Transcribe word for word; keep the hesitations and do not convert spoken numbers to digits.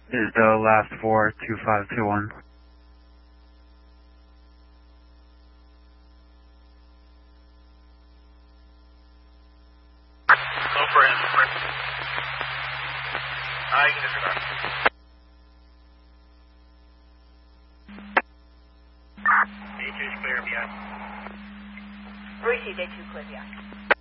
Is the last four two five two one. Go for him. Ah, you can disregard. A two is clear, B I. Received, A two clear, B I.